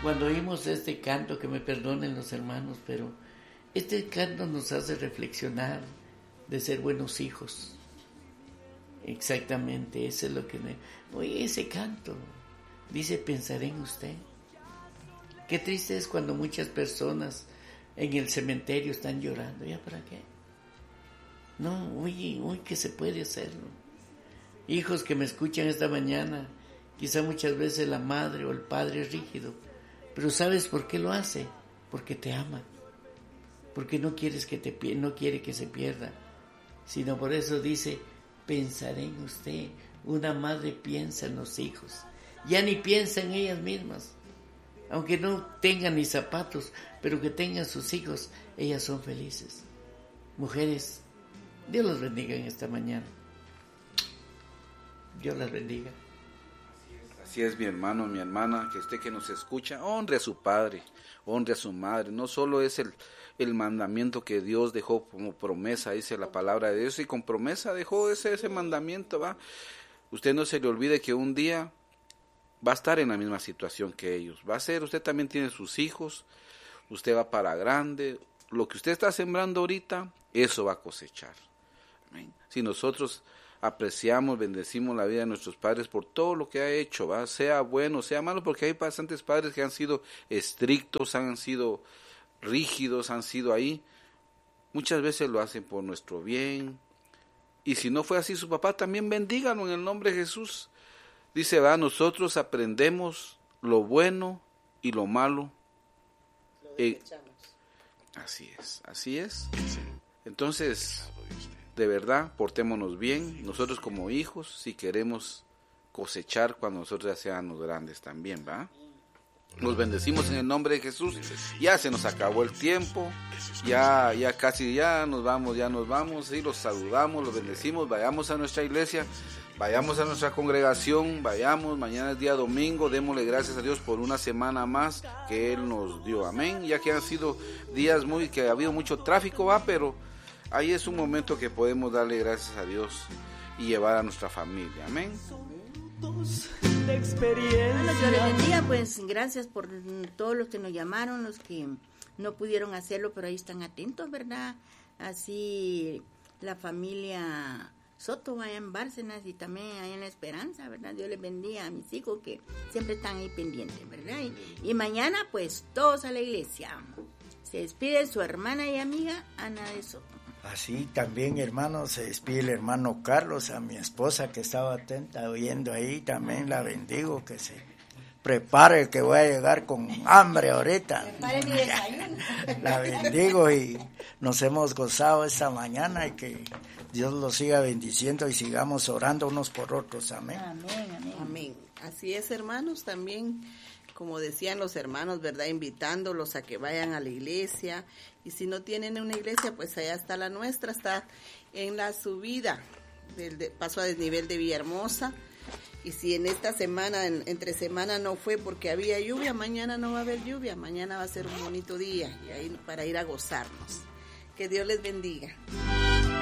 cuando oímos este canto, que me perdonen los hermanos, pero este canto nos hace reflexionar de ser buenos hijos. Exactamente, eso es lo que oye, ese canto dice: pensaré en usted. Qué triste es cuando muchas personas en el cementerio están llorando. ¿Ya para qué? No, oye, que se puede hacerlo. Hijos que me escuchan esta mañana, quizá muchas veces la madre o el padre es rígido, pero ¿sabes por qué lo hace? Porque te ama, porque no quiere que se pierda, sino por eso dice: pensaré en usted. Una madre piensa en los hijos, ya ni piensa en ellas mismas, aunque no tengan ni zapatos, pero que tengan sus hijos, ellas son felices. Mujeres, Dios los bendiga en esta mañana. Dios las bendiga. Así es, mi hermano, mi hermana, que usted que nos escucha, honre a su padre, honre a su madre. No solo es el mandamiento que Dios dejó como promesa, dice la palabra de Dios, y con promesa dejó ese mandamiento, ¿va? Usted no se le olvide que un día va a estar en la misma situación que ellos. Va a ser, usted también tiene sus hijos, usted va para grande. Lo que usted está sembrando ahorita, eso va a cosechar. Amén. Si nosotros apreciamos, bendecimos la vida de nuestros padres por todo lo que ha hecho, ¿va? Sea bueno, sea malo, porque hay bastantes padres que han sido estrictos, han sido rígidos, han sido ahí. Muchas veces lo hacen por nuestro bien. Y si no fue así su papá, también bendígalo en el nombre de Jesús. Dice, va, nosotros aprendemos lo bueno y lo malo. Así es. Entonces, de verdad, portémonos bien. Nosotros como hijos, si queremos cosechar cuando nosotros ya seamos grandes también, ¿va? Los bendecimos en el nombre de Jesús. Ya se nos acabó el tiempo. Ya casi nos vamos. Sí, los saludamos, los bendecimos. Vayamos a nuestra iglesia, vayamos a nuestra congregación, mañana es día domingo, démosle gracias a Dios por una semana más que Él nos dio, amén. Ya que han sido días que ha habido mucho tráfico, va, pero ahí es un momento que podemos darle gracias a Dios y llevar a nuestra familia, amén. De experiencia. Bueno, Dios les bendiga, pues gracias por todos los que nos llamaron, los que no pudieron hacerlo, pero ahí están atentos, ¿verdad? Así la familia Soto va en Bárcenas y también ahí en La Esperanza, ¿verdad? Dios les bendiga a mis hijos que siempre están ahí pendientes, ¿verdad? Y mañana pues todos a la iglesia. Se despide su hermana y amiga Ana de Soto. Así también, hermano, se despide el hermano Carlos, a mi esposa que estaba atenta oyendo ahí, también la bendigo, que se prepare, que voy a llegar con hambre ahorita. Prepare mi desayuno. La bendigo y nos hemos gozado esta mañana y que Dios los siga bendiciendo y sigamos orando unos por otros, amén. Amén. Así es, hermanos, también, como decían los hermanos, ¿verdad? Invitándolos a que vayan a la iglesia. Y si no tienen una iglesia, pues allá está la nuestra, está en la subida del paso a desnivel de Villahermosa. Y si en esta semana, entre semana no fue porque había lluvia, mañana no va a haber lluvia, mañana va a ser un bonito día y ahí para ir a gozarnos. Que Dios les bendiga.